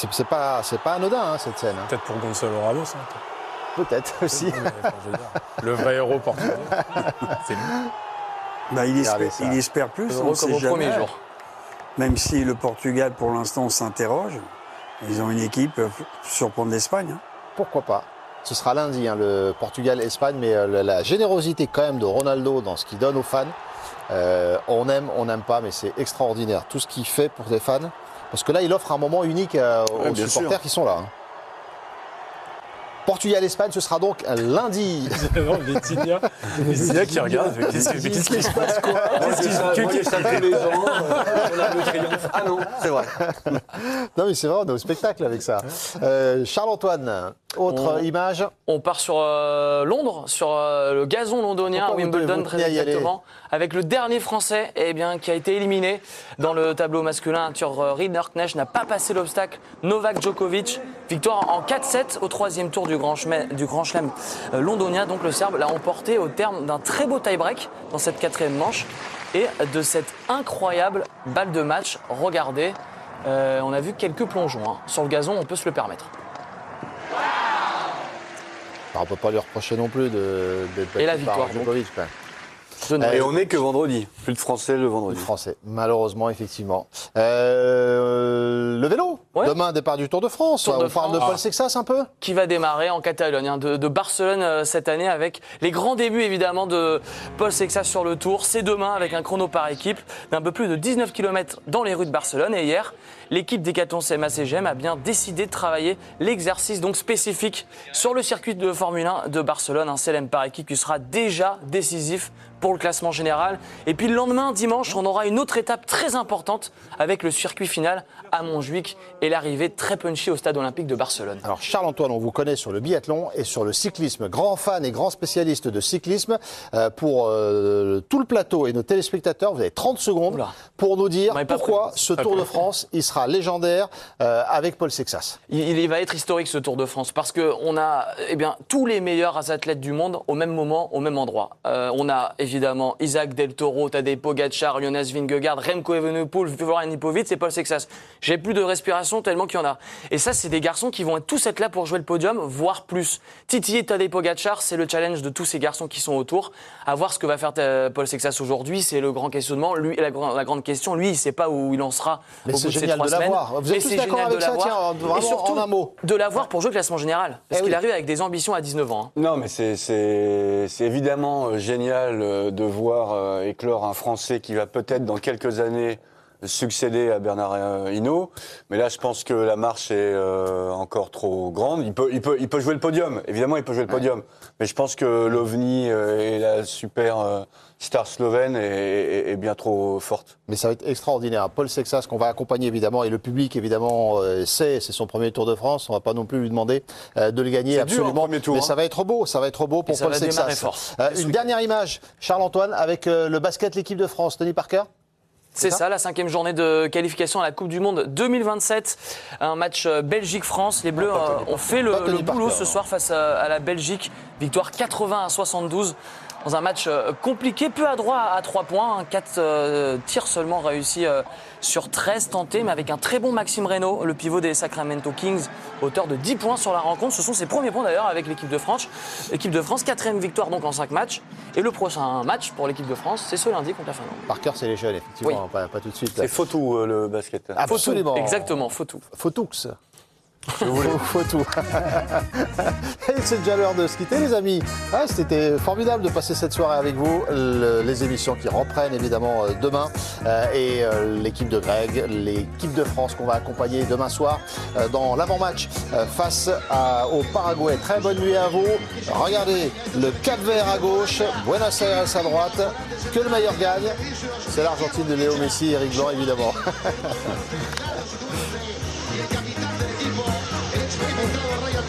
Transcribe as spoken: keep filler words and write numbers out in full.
c'est, c'est, pas, c'est pas anodin, hein, cette scène. Hein. Peut-être pour Gonçalo Ramos. Hein, peut-être aussi. Enfin, je veux dire, le vrai héros portugais, c'est lui. Bah, il, espère, il espère plus, on comme au premier jour. Même si le Portugal, pour l'instant, s'interroge, ils ont une équipe pour surprendre l'Espagne. Hein. Pourquoi pas? Ce sera lundi, hein, le Portugal-Espagne, mais euh, la générosité quand même de Ronaldo dans ce qu'il donne aux fans, euh, on aime, on n'aime pas, mais c'est extraordinaire. Tout ce qu'il fait pour les fans, parce que là, il offre un moment unique euh, aux ouais, supporters sûr. qui sont là. Hein. Portugal-Espagne, ce sera donc lundi. Non, Vitinha, Vitinha qui regarde. Qu'est-ce qui se passe quoi? les gens, on a le triomphe. Ah non, c'est vrai. Non mais c'est vrai, on est au spectacle avec ça. Euh, Charles-Antoine, autre on, image. On part sur euh, Londres, sur euh, le gazon londonien, à Wimbledon très exactement, avec le dernier Français eh bien, qui a été éliminé dans le tableau masculin. Arthur Rinderknecht n'a pas passé l'obstacle. Novak Djokovic, victoire en quatre sept au troisième tour du Grand Chelem, du Grand Chelem euh, londonien. Donc le Serbe l'a emporté au terme d'un très beau tie-break dans cette quatrième manche et de cette incroyable balle de match. Regardez, euh, on a vu quelques plongeons hein. Sur le gazon, on peut se le permettre. On ne peut pas lui reprocher non plus de, d'être et la victoire Djokovic. Et on n'est que vendredi. Plus de Français le vendredi. Plus de Français, malheureusement, effectivement. Euh, le vélo. Ouais. Demain, départ du Tour de France. Tour de on France. Parle de Paul Sexas un peu. Qui va démarrer en Catalogne, hein, de, de Barcelone euh, cette année, avec les grands débuts évidemment de Paul Sexas sur le Tour. C'est demain avec un chrono par équipe d'un peu plus de dix-neuf kilomètres dans les rues de Barcelone. Et hier, l'équipe Decathlon C M A C G M a bien décidé de travailler l'exercice donc spécifique sur le circuit de Formule un de Barcelone, un C L M par équipe qui sera déjà décisif pour le classement général. Et puis le lendemain, dimanche, on aura une autre étape très importante avec le circuit final à Montjuic et l'arrivée très punchy au stade olympique de Barcelone. Alors Charles-Antoine, on vous connaît sur le biathlon et sur le cyclisme. Grand fan et grand spécialiste de cyclisme. Euh, pour euh, tout le plateau et nos téléspectateurs, vous avez trente secondes Oula. Pour nous dire pourquoi ce Tour de France, il sera légendaire euh, avec Paul Sexas. Il, il va être historique ce Tour de France parce qu'on a eh bien, tous les meilleurs athlètes du monde au même moment, au même endroit. Euh, on a évidemment Isaac Del Toro, Tadej Pogačar, Jonas Vingegaard, Remco Evenepoel, Florian Ippovic et Paul Sexas. J'ai plus de respiration tellement qu'il y en a. Et ça, c'est des garçons qui vont tous être là pour jouer le podium, voire plus. Titi et Tadej Pogačar, c'est le challenge de tous ces garçons qui sont autour. À voir ce que va faire Paul Sexas aujourd'hui, c'est le grand questionnement. Lui, la, la grande question, lui, il ne sait pas où il en sera Mais au bout de ces trois de semaines. Vous êtes tous d'accord avec ça, tiens, vraiment et surtout, en un mot. De l'avoir pour jouer le classement général. Parce eh qu'il oui. arrive avec des ambitions à dix-neuf ans. Hein. Non, mais c'est, c'est, c'est évidemment génial de voir euh, éclore un Français qui va peut-être dans quelques années succéder à Bernard Hinault. Mais là, je pense que la marche est euh, encore trop grande. Il peut, il, peut, il peut jouer le podium. Évidemment, il peut jouer le podium. Ouais. Mais je pense que l'OVNI euh, et la super euh, star slovène est, est, est bien trop forte. Mais ça va être extraordinaire. Paul Sexas, qu'on va accompagner évidemment, et le public évidemment euh, sait, c'est son premier Tour de France. On ne va pas non plus lui demander euh, de le gagner c'est absolument. Dur, premier tour, Mais hein. ça va être beau, ça va être beau pour Paul Sexas. Euh, une dernière image, Charles-Antoine, avec euh, le basket, l'équipe de France, Tony Parker. C'est ça, la cinquième journée de qualification à la Coupe du Monde deux mille vingt-sept. Un match Belgique-France. Les Bleus euh, ont fait le, le boulot ce soir face à, à la Belgique. Victoire quatre-vingts à soixante-douze. Dans un match compliqué, peu adroit à trois points. quatre euh, tirs seulement réussis euh, sur treize tentés, mais avec un très bon Maxime Reynaud, le pivot des Sacramento Kings, auteur de dix points sur la rencontre. Ce sont ses premiers points d'ailleurs avec l'équipe de France. L'équipe de France, quatrième victoire donc en cinq matchs. Et le prochain match pour l'équipe de France, c'est ce lundi contre la Finlande. Parker, c'est les jeunes, effectivement, oui. pas, pas tout de suite. C'est Fautou euh, le basket. Absolument. Fautou, exactement, Fautou. Fautoux. Faut tout. Et c'est déjà l'heure de se quitter, les amis. Ah, c'était formidable de passer cette soirée avec vous. Le, les émissions qui reprennent évidemment demain euh, et euh, l'équipe de Greg, l'équipe de France qu'on va accompagner demain soir euh, dans l'avant-match euh, face à, au Paraguay. Très bonne nuit à vous. Regardez le Cap-Vert à gauche, Buenos Aires à droite. Que le meilleur gagne. C'est l'Argentine de Léo Messi et Eric Blanc évidemment.